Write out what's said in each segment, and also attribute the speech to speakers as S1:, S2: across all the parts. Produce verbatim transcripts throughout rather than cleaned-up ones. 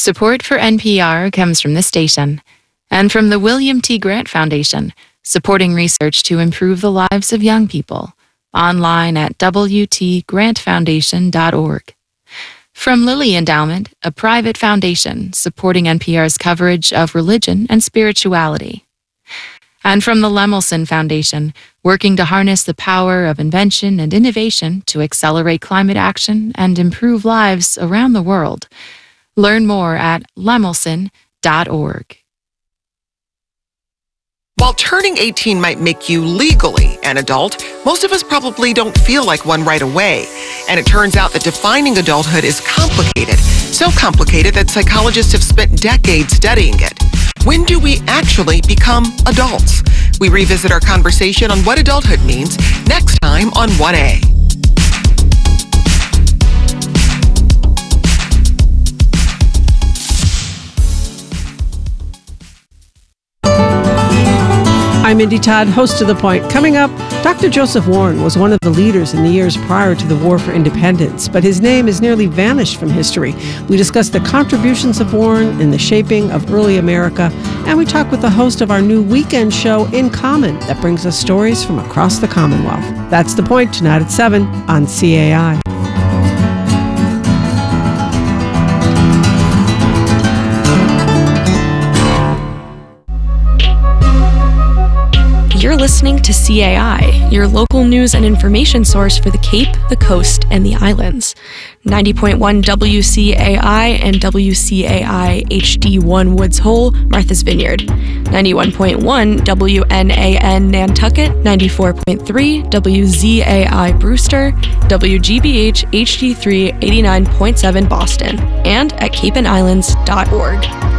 S1: Support for N P R comes from this station and from the William T. Grant Foundation, supporting research to improve the lives of young people. Online at w t grant foundation dot org. From Lilly Endowment, a private foundation supporting N P R's coverage of religion and spirituality. And from the Lemelson Foundation, working to harness the power of invention and innovation to accelerate climate action and improve lives around the world. Learn more at lemelson dot org.
S2: While turning eighteen might make you legally an adult, most of us probably don't feel like one right away. And it turns out that defining adulthood is complicated. So complicated that psychologists have spent decades studying it. When do we actually become adults? We revisit our conversation on what adulthood means next time on one A.
S3: I'm Mindy Todd, host of The Point. Coming up, Doctor Joseph Warren was one of the leaders in the years prior to the War for Independence, but his name has nearly vanished from history. We discuss the contributions of Warren in the shaping of early America, and we talk with the host of our new weekend show, In Common, that brings us stories from across the Commonwealth. That's The Point, tonight at seven on C A I.
S4: You're listening to C A I, your local news and information source for the Cape, the Coast, and the Islands. ninety point one W C A I and W C A I H D one Woods Hole, Martha's Vineyard. ninety-one point one W N A N Nantucket, ninety-four point three W Z A I Brewster, W G B H H D three eighty-nine point seven Boston, and at cape and islands dot org.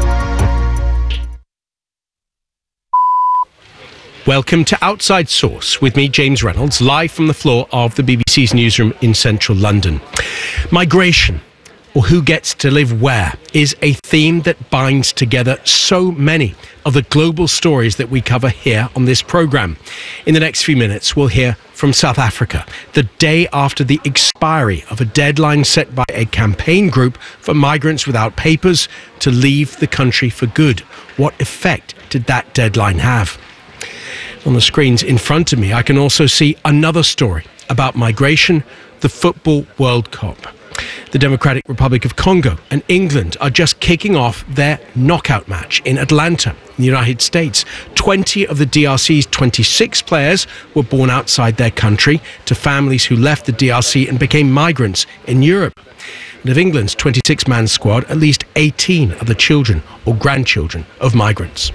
S5: Welcome to Outside Source with me, James Reynolds, live from the floor of the B B C's newsroom in central London. Migration, or who gets to live where, is a theme that binds together so many of the global stories that we cover here on this programme. In the next few minutes, we'll hear from South Africa, the day after the expiry of a deadline set by a campaign group for migrants without papers to leave the country for good. What effect did that deadline have? On the screens in front of me, I can also see another story about migration, the Football World Cup. The Democratic Republic of Congo and England are just kicking off their knockout match in Atlanta, in the United States. twenty of the D R C's twenty-six players were born outside their country to families who left the D R C and became migrants in Europe. And of England's twenty-six man squad, at least eighteen are the children or grandchildren of migrants.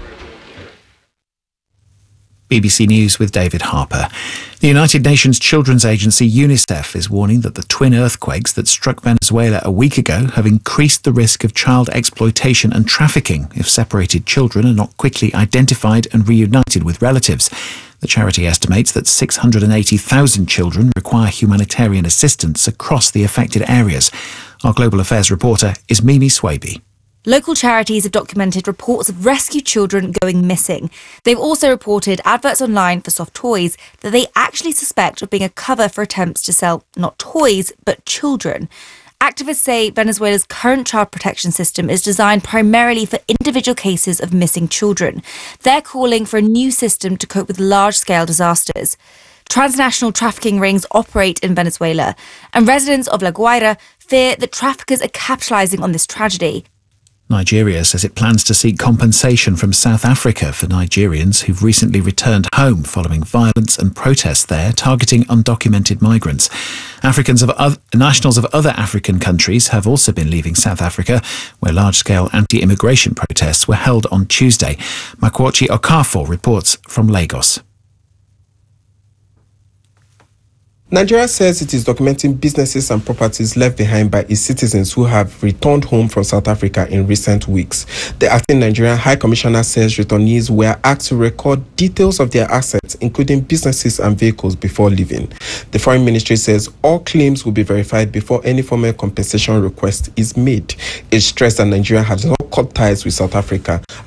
S6: B B C News with David Harper. The United Nations Children's Agency UNICEF is warning that the twin earthquakes that struck Venezuela a week ago have increased the risk of child exploitation and trafficking if separated children are not quickly identified and reunited with relatives. The charity estimates that six hundred eighty thousand children require humanitarian assistance across the affected areas. Our Global Affairs reporter is Mimi Swaby.
S7: Local charities have documented reports of rescued children going missing. They've also reported adverts online for soft toys that they actually suspect of being a cover for attempts to sell not toys, but children. Activists say Venezuela's current child protection system is designed primarily for individual cases of missing children. They're calling for a new system to cope with large-scale disasters. Transnational trafficking rings operate in Venezuela, and residents of La Guaira fear that traffickers are capitalising on this tragedy.
S6: Nigeria says it plans to seek compensation from South Africa for Nigerians who've recently returned home following violence and protests there targeting undocumented migrants. Africans of other, nationals of other African countries have also been leaving South Africa, where large-scale anti-immigration protests were held on Tuesday. Makwachi Okafor reports from Lagos.
S8: Nigeria says it is documenting businesses and properties left behind by its citizens who have returned home from South Africa in recent weeks. The acting Nigerian High Commissioner says returnees were asked to record details of their assets, including businesses and vehicles, before leaving. The Foreign Ministry says all claims will be verified before any formal compensation request is made. It stressed that Nigeria has not cut ties with South Africa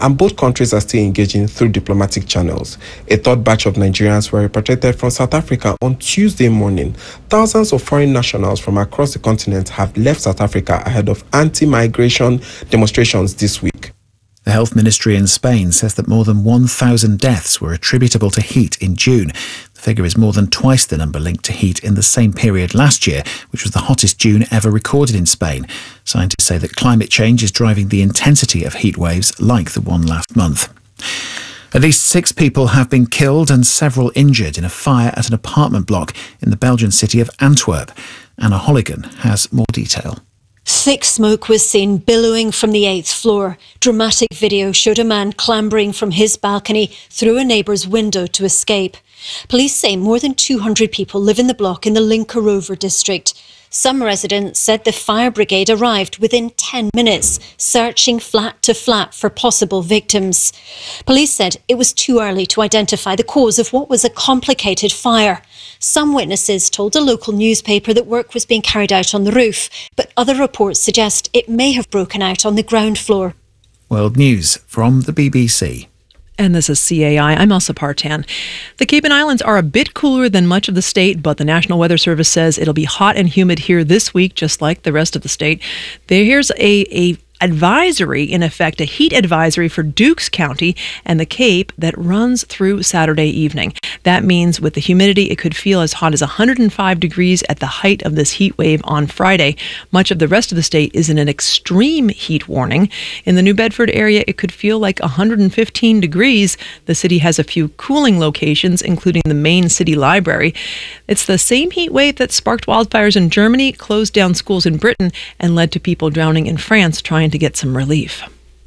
S8: and both countries are still engaging through diplomatic channels. A third batch of Nigerians were repatriated from South Africa on Tuesday morning. Thousands of foreign nationals from across the continent have left South Africa ahead of anti-migration demonstrations this week.
S6: The Health Ministry in Spain says that more than one thousand deaths were attributable to heat in June. The figure is more than twice the number linked to heat in the same period last year, which was the hottest June ever recorded in Spain. Scientists say that climate change is driving the intensity of heat waves like the one last month. At least six people have been killed and several injured in a fire at an apartment block in the Belgian city of Antwerp. Anna Holligan has more detail.
S9: Thick smoke was seen billowing from the eighth floor. Dramatic video showed a man clambering from his balcony through a neighbour's window to escape. Police say more than two hundred people live in the block in the Linkeroever district. Some residents said the fire brigade arrived within ten minutes, searching flat to flat for possible victims. Police said it was too early to identify the cause of what was a complicated fire. Some witnesses told a local newspaper that work was being carried out on the roof, but other reports suggest it may have broken out on the ground floor.
S6: World News from the B B C.
S10: And this is C A I. I'm Elsa Partan. The Cape and Islands are a bit cooler than much of the state, but the National Weather Service says it'll be hot and humid here this week, just like the rest of the state. Here's a, a advisory, in effect, a heat advisory for Dukes County and the Cape that runs through Saturday evening. That means with the humidity, it could feel as hot as one hundred five degrees at the height of this heat wave on Friday. Much of the rest of the state is in an extreme heat warning. In the New Bedford area, it could feel like one hundred fifteen degrees. The city has a few cooling locations, including the main city library. It's the same heat wave that sparked wildfires in Germany, closed down schools in Britain, and led to people drowning in France trying to get some relief.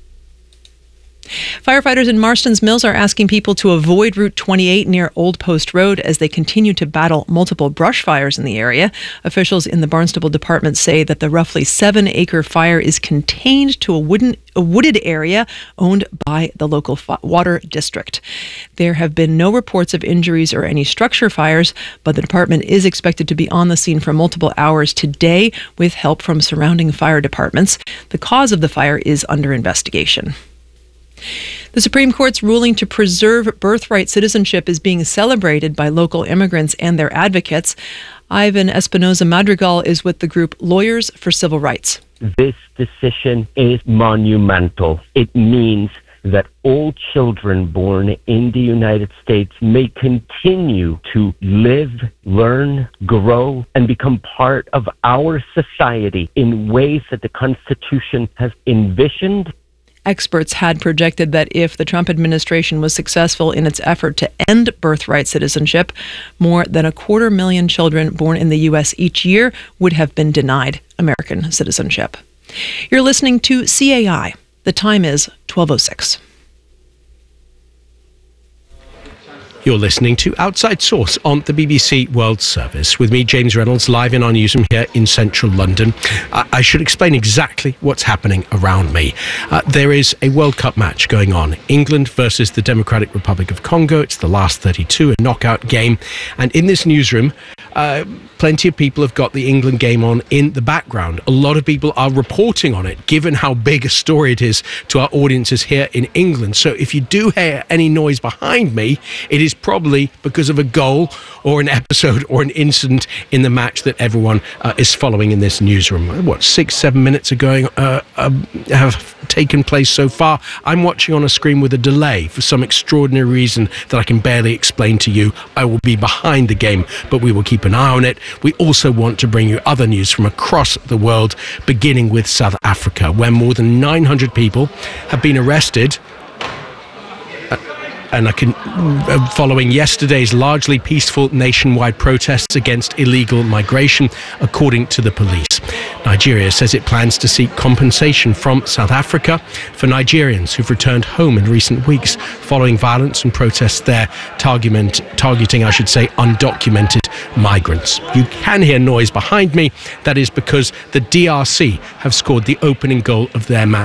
S10: Firefighters in Marston's Mills are asking people to avoid Route twenty-eight near Old Post Road as they continue to battle multiple brush fires in the area. Officials in the Barnstable department say that the roughly seven-acre fire is contained to a, wooden, a wooded area owned by the local fi- water district. There have been no reports of injuries or any structure fires, but the department is expected to be on the scene for multiple hours today with help from surrounding fire departments. The cause of the fire is under investigation. The Supreme Court's ruling to preserve birthright citizenship is being celebrated by local immigrants and their advocates. Ivan Espinoza Madrigal is with the group Lawyers for Civil Rights.
S11: This decision is monumental. It means that all children born in the United States may continue to live, learn, grow, and become part of our society in ways that the Constitution has envisioned.
S10: Experts had projected that if the Trump administration was successful in its effort to end birthright citizenship, more than a quarter million children born in the U S each year would have been denied American citizenship. You're listening to C A I. The time is twelve oh six.
S5: You're listening to Outside Source on the B B C World Service with me, James Reynolds, live in our newsroom here in central London. Uh, I should explain exactly what's happening around me. Uh, there is a World Cup match going on. England versus the Democratic Republic of Congo. It's the last thirty-two, a knockout game. And in this newsroom, uh, plenty of people have got the England game on in the background. A lot of people are reporting on it, given how big a story it is to our audiences here in England. So if you do hear any noise behind me, it is probably because of a goal or an episode or an incident in the match that everyone uh, is following in this newsroom. What, six, seven minutes are going, uh, uh, have taken place so far. I'm watching on a screen with a delay for some extraordinary reason that I can barely explain to you. I will be behind the game, but we will keep an eye on it. We also want to bring you other news from across the world, beginning with South Africa, where more than nine hundred people have been arrested. And I can, following yesterday's largely peaceful nationwide protests against illegal migration, according to the police. Nigeria says it plans to seek compensation from South Africa for Nigerians who've returned home in recent weeks following violence and protests there, target, targeting, I should say, undocumented migrants. You can hear noise behind me. That is because the D R C have scored the opening goal of their match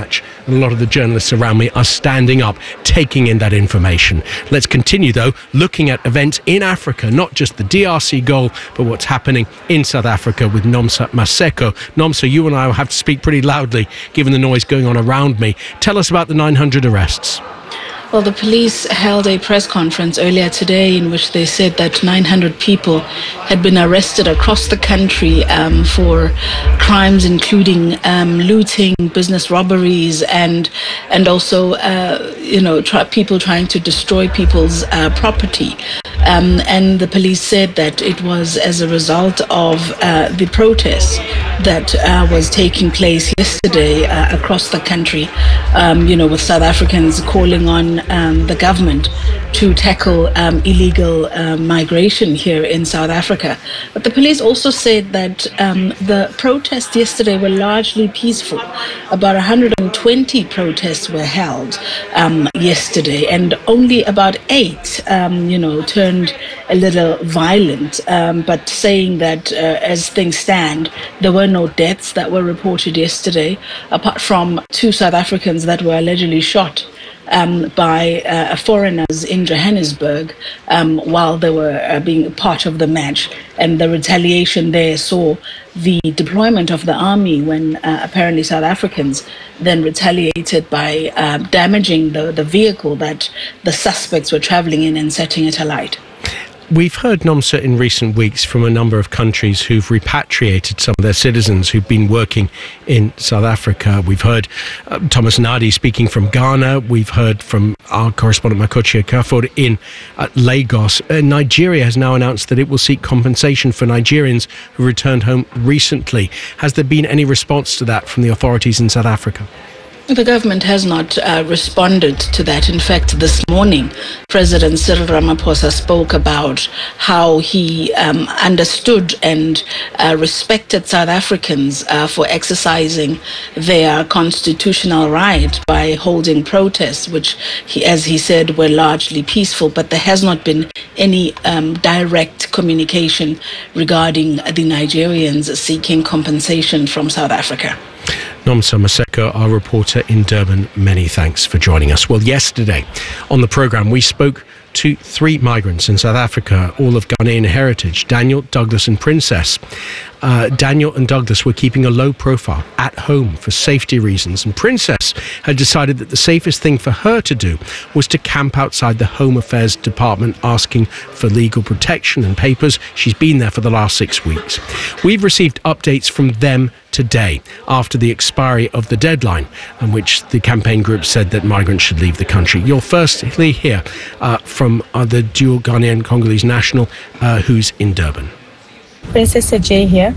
S5: and a lot of the journalists around me are standing up, taking in that information. Let's continue, though, looking at events in Africa, not just the D R C goal, but what's happening in South Africa with Nomsa Maseko. Nomsa, you and I will have to speak pretty loudly, given the noise going on around me. Tell us about the nine hundred arrests.
S12: Well, the police held a press conference earlier today in which they said that nine hundred people had been arrested across the country um, for crimes including um, looting, business robberies, and and also uh, you know try, people trying to destroy people's uh, property. Um, and the police said that it was as a result of uh, the protest that uh, was taking place yesterday uh, across the country, um, you know, with South Africans calling on um, the government to tackle um, illegal uh, migration here in South Africa. But the police also said that um, the protests yesterday were largely peaceful. About one hundred twenty protests were held um, yesterday, and only about eight, um, you know, turned a little violent, um, but saying that uh, as things stand, there were no deaths that were reported yesterday, apart from two South Africans that were allegedly shot um, by uh, foreigners in Johannesburg um, while they were uh, being part of the match. And the retaliation there saw the deployment of the army when uh, apparently South Africans then retaliated by uh, damaging the, the vehicle that the suspects were traveling in and setting it alight.
S5: We've heard, Nomsa, in recent weeks from a number of countries who've repatriated some of their citizens who've been working in South Africa. We've heard uh, Thomas Nadi speaking from Ghana. We've heard from our correspondent Makochi Kafod in uh, Lagos. Uh, Nigeria has now announced that it will seek compensation for Nigerians who returned home recently. Has there been any response to that from the authorities in South Africa?
S12: The government has not uh, responded to that. In fact, this morning, President Cyril Ramaphosa spoke about how he um, understood and uh, respected South Africans uh, for exercising their constitutional right by holding protests, which, he, as he said, were largely peaceful. But there has not been any um, direct communication regarding the Nigerians seeking compensation from South Africa.
S5: Nomsa Maseko, our reporter in Durban, many thanks for joining us. Well, yesterday on the programme, we spoke to three migrants in South Africa, all of Ghanaian heritage, Daniel, Douglas and Princess. Uh, Daniel and Douglas were keeping a low profile at home for safety reasons, and Princess had decided that the safest thing for her to do was to camp outside the Home Affairs Department asking for legal protection and papers. She's been there for the last six weeks. We've received updates from them today after the expiry of the deadline in which the campaign group said that migrants should leave the country. You'll firstly hear uh, from uh, the dual Ghanaian Congolese national uh, who's in Durban.
S13: Princess Ajay here.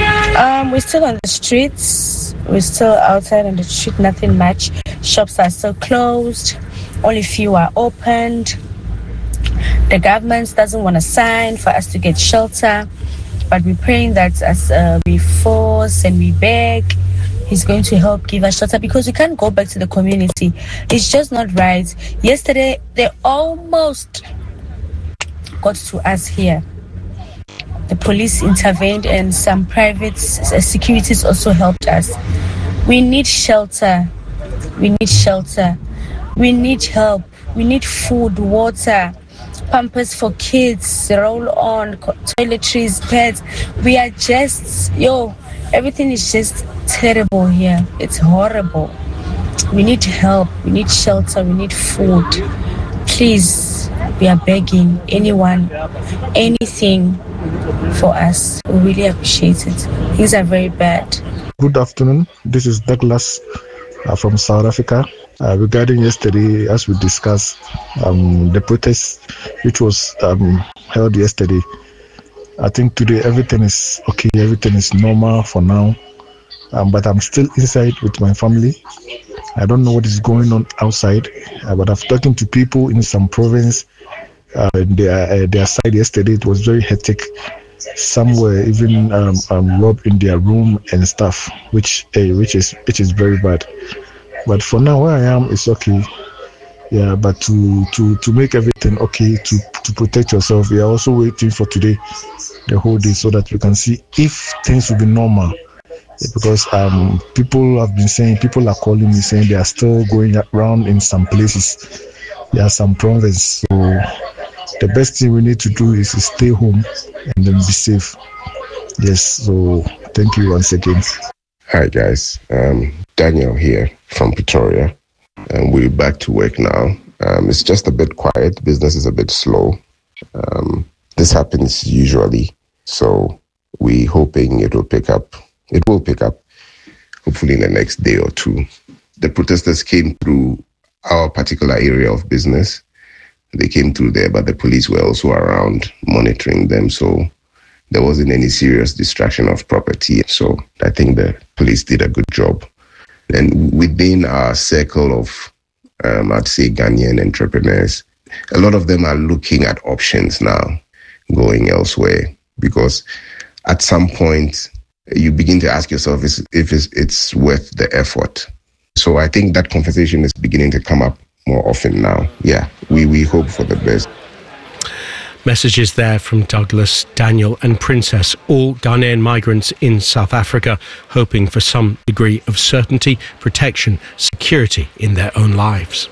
S13: Um, we're still on the streets. We're still outside on the street, nothing much. Shops are still closed. Only few are opened. The government doesn't want to sign for us to get shelter. But we're praying that as uh, we force and we beg, he's going to help give us shelter, because we can't go back to the community. It's just not right. Yesterday, they almost got to us here. The police intervened and some private securities also helped us. We need shelter. We need shelter. We need help. We need food, water, pampers for kids, roll-on, toiletries, pads. We are just, yo, everything is just terrible here. It's horrible. We need help. We need shelter. We need food. Please, we are begging anyone, anything for us. We really appreciate it. Things are very bad.
S14: Good afternoon. This is Douglas uh, from South Africa. Uh, regarding yesterday, as we discussed, um, the protest which was um, held yesterday, I think today everything is okay, everything is normal for now, um, but I'm still inside with my family. I don't know what is going on outside, uh, but I've talking to people in some province, uh, their, uh, their side yesterday. It was very hectic. Some were even um, um, robbed in their room and stuff, which uh, which is which is very bad. But for now, where I am, it's okay. Yeah, but to to to make everything okay, to to protect yourself, we are also waiting for today, the whole day, so that we can see if things will be normal because um, people have been saying, people are calling me saying they are still going around in some places. There are some provinces. So the best thing we need to do is to stay home and then be safe. Yes, so thank you once again.
S15: Hi guys, um, Daniel here from Pretoria, and we're back to work now. Um, it's just a bit quiet, business is a bit slow. Um, this happens usually, so we're hoping it will pick up. It will pick up, hopefully in the next day or two. The protesters came through our particular area of business. They came through there, but the police were also around monitoring them, so there wasn't any serious destruction of property. So I think the police did a good job. And within our circle of, um, I'd say, Ghanaian entrepreneurs, a lot of them are looking at options now, going elsewhere, because at some point you begin to ask yourself if it's, it's worth the effort. So I think that conversation is beginning to come up more often now. Yeah, we, we hope for the best.
S5: Messages there from Douglas, Daniel and Princess, all Ghanaian migrants in South Africa, hoping for some degree of certainty, protection, security in their own lives.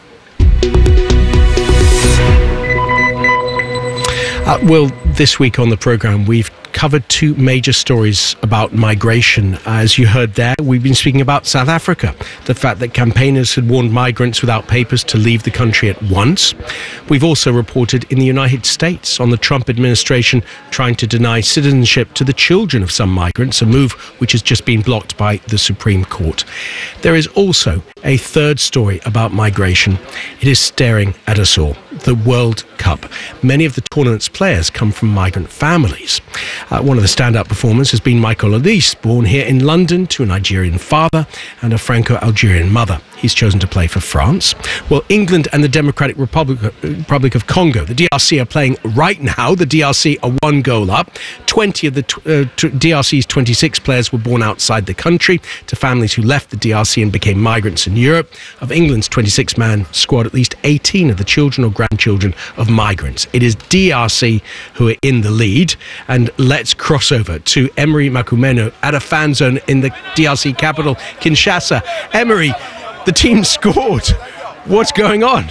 S5: Uh, well, this week on the programme, we've covered two major stories about migration. As you heard there, we've been speaking about South Africa, the fact that campaigners had warned migrants without papers to leave the country at once. We've also reported in the United States on the Trump administration trying to deny citizenship to the children of some migrants, a move which has just been blocked by the Supreme Court. There is also a third story about migration. It is staring at us all. The World Cup. Many of the tournament's players come from migrant families. Uh, one of the standout performers has been Michael Olise, born here in London to a Nigerian father and a Franco-Algerian mother. He's chosen to play for France. Well, England and the Democratic Republic, Republic of Congo, the D R C, are playing right now. The D R C are one goal up. twenty of the uh, D R C's twenty-six players were born outside the country to families who left the D R C and became migrants in Europe. Of England's twenty-six man squad, at least eighteen are the children or grandchildren of migrants. It is D R C who are in the lead. And let's cross over to Emery Makumeno at a fan zone in the D R C capital, Kinshasa. Emery, the team scored. What's going on?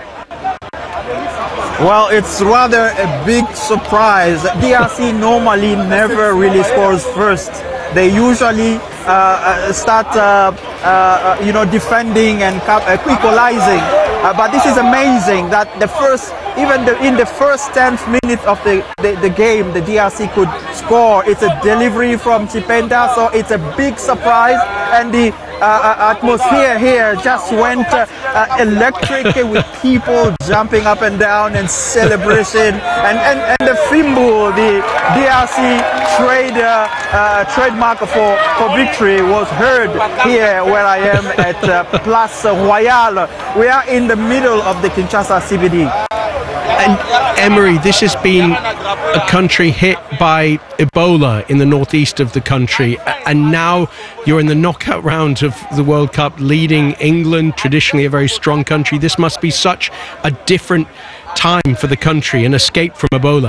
S16: Well, it's rather a big surprise. D R C normally never really scores first. They usually uh, start, uh, uh, you know, defending and uh, equalizing. Uh, but this is amazing that the first, even the, in the first tenth minute of the, the, the game, the D R C could score. It's a delivery from Chipenda, so it's a big surprise. And the uh, atmosphere here just went uh, uh, electric with people jumping up and down and celebration. And, and, and the Fimbo, the D R C trade, uh, uh, trademark for, for victory, was heard here where I am at uh, Place Royale. We are in the middle of the Kinshasa C B D.
S5: And Emery, this has been a country hit by Ebola in the northeast of the country, and now you're in the knockout round of the World Cup, leading England, traditionally a very strong country. This must be such a different time for the country, an escape from Ebola.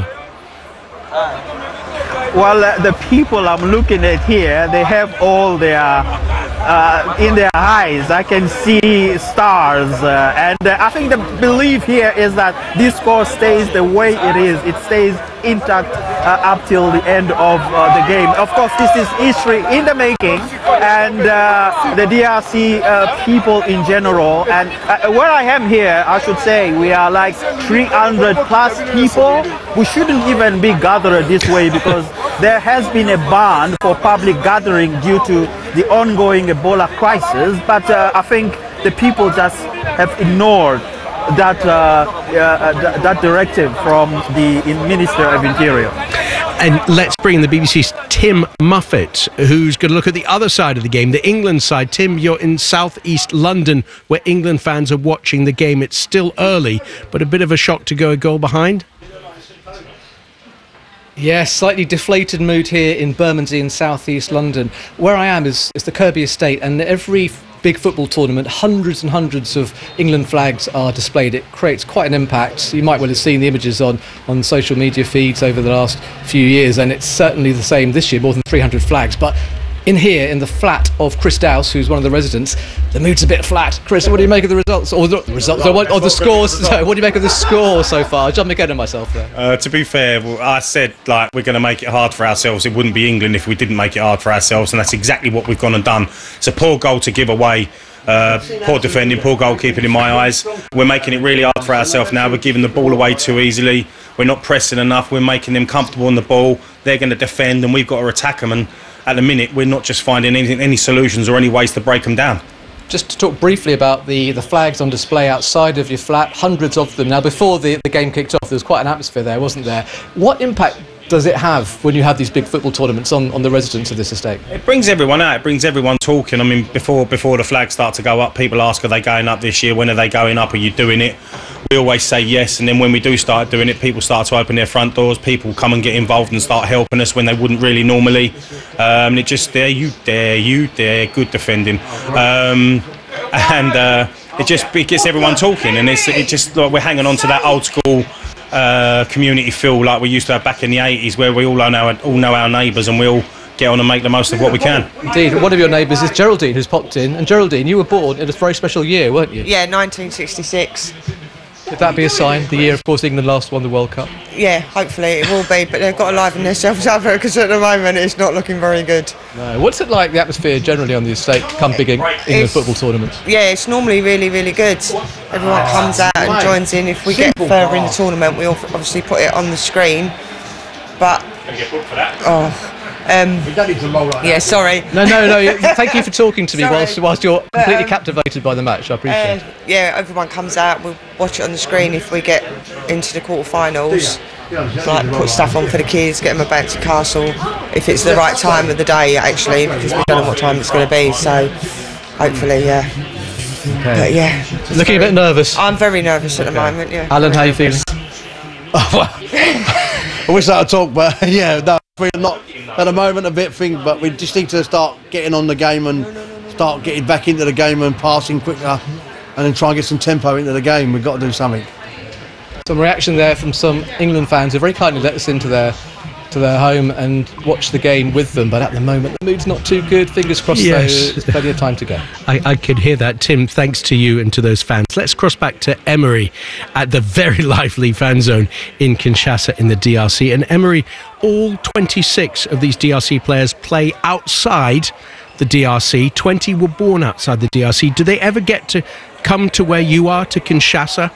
S16: Well, uh, the people I'm looking at here, they have all their uh, in their eyes. I can see stars, uh, and uh, I think the belief here is that this score stays the way it is. It stays intact uh, up till the end of uh, the game. Of course, this is history in the making, and uh, the D R C uh, people in general. And uh, where I am here, I should say, we are like three hundred plus people. We shouldn't even be gathered this way because there has been a ban for public gathering due to the ongoing Ebola crisis, but uh, I think the people just have ignored that uh, uh, th- that directive from the Minister of Interior.
S5: And let's bring in the B B C's Tim Muffet, who's going to look at the other side of the game, the England side. Tim, you're in southeast London, where England fans are watching the game. It's still early, but a bit of a shock to go a goal behind.
S17: Yeah, slightly deflated mood here in Bermondsey in southeast London. Where I am is, is the Kirby Estate, and every big football tournament, hundreds and hundreds of England flags are displayed. It creates quite an impact. You might well have seen the images on, on social media feeds over the last few years, and it's certainly the same this year, more than three hundred flags. But In here, in the flat of Chris Dowse, who's one of the residents, the mood's a bit flat. Chris, what do you make of the results? Or the results, or, what, or the scores? So, what do you make of the score so far? Jumping ahead of myself there.
S18: Uh, to be fair, well, I said like we're going to make it hard for ourselves. It wouldn't be England if we didn't make it hard for ourselves, and that's exactly what we've gone and done. It's a poor goal to give away. Uh, poor defending, poor goalkeeping in my eyes. We're making it really hard for ourselves now. We're giving the ball away too easily. We're not pressing enough. We're making them comfortable on the ball. They're going to defend, and we've got to attack them. And at the minute, we're not just finding anything, any solutions or any ways to break them down.
S17: Just to talk briefly about the, the flags on display outside of your flat, hundreds of them. Now, before the, the game kicked off, there was quite an atmosphere there, wasn't there? What impact does it have when you have these big football tournaments on, on the residents of this estate?
S18: It brings everyone out. It brings everyone talking. I mean, before before the flags start to go up, people ask, are they going up this year? When are they going up? Are you doing it? We always say yes, and then when we do start doing it, people start to open their front doors. People come and get involved and start helping us when they wouldn't really normally. Um, it just, there you, there you, there, good defending. Um, and uh, it just it gets everyone talking, and it's it just like we're hanging on to that old school uh, community feel like we used to have back in the eighties, where we all know our, all know our neighbours and we all get on and make the most of what we can.
S17: Indeed, one of your neighbours is Geraldine, who's popped in. And Geraldine, you were born in a very special year, weren't you?
S19: Yeah, nineteen sixty-six.
S17: Could that be a sign? The year, of course, England last won the World Cup.
S19: Yeah, hopefully it will be, but they've got to liven themselves up because at the moment it's not looking very good.
S17: No. What's it like, the atmosphere generally on the estate, come big England
S19: It's-
S17: football tournaments?
S19: Yeah, it's normally really, really good. Everyone comes out and joins in. If we get further in the tournament, we will obviously put it on the screen. But oh, um, yeah, sorry.
S17: No, no, no. yeah, Thank you for talking to me
S19: Sorry.
S17: whilst, whilst you're
S19: But,
S17: completely
S19: um,
S17: captivated by the match. I appreciate
S19: Uh,
S17: it.
S19: yeah, everyone comes out. We'll watch it on the screen if we get into the quarterfinals. Like put stuff on for the kids, get them a bouncy castle. If it's the right time of the day, actually, because we don't know what time it's going to be. So hopefully, yeah. But yeah,
S17: Looking a bit nervous.
S19: I'm very nervous at the moment. Yeah.
S17: Alan, how are you feeling?
S20: I wish I could talk, but yeah, no, we're not at the moment a bit thing, but we just need to start getting on the game and start getting back into the game and passing quicker, and then try and get some tempo into the game. We've got to do something.
S17: Some reaction there from some England fans who very kindly let us into their to their home and watch the game with them, but at the moment the mood's not too good. Fingers crossed,
S5: Yes.
S17: though, there's plenty of time to go.
S5: I, I could hear that. Tim, thanks to you and to those fans. Let's cross back to Emery at the very lively fan zone in Kinshasa in the D R C. And Emery, all twenty-six of these D R C players play outside the D R C. twenty were born outside the D R C. Do they ever get to come to where you are, to Kinshasa?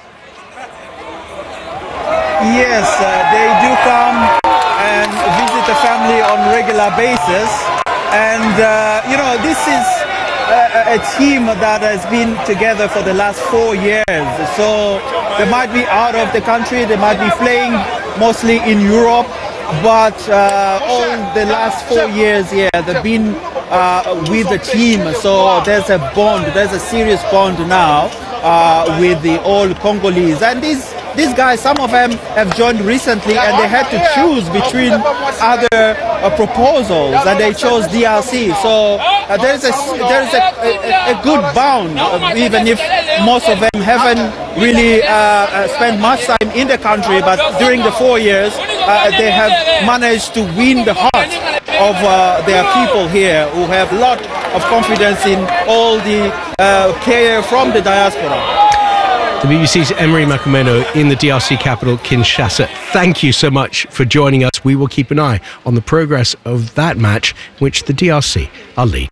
S16: Yes, uh, they do come and visit the family on regular basis, and uh, you know, this is a, a team that has been together for the last four years. So they might be out of the country, they might be playing mostly in Europe, but uh, all the last four years, yeah, they've been uh, with the team. So there's a bond, there's a serious bond now uh, with the old Congolese, and these. These guys, some of them have joined recently, and they had to choose between other uh, proposals, and they chose D R C. So uh, there's a there's a, a, a good bound, uh, even if most of them haven't really uh, uh, spent much time in the country. But during the four years, uh, they have managed to win the heart of uh, their people here, who have a lot of confidence in all the uh, care from the diaspora.
S5: The B B C's Emery Makumeno in the D R C capital, Kinshasa. Thank you so much for joining us. We will keep an eye on the progress of that match, which the D R C are leading.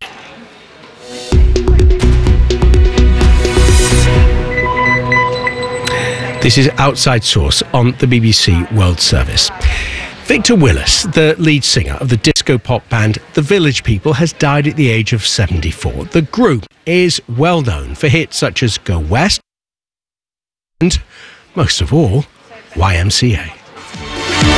S5: This is Outside Source on the B B C World Service. Victor Willis, the lead singer of the disco pop band The Village People, has died at the age of seventy-four. The group is well known for hits such as Go West, and, most of all, Y M C A.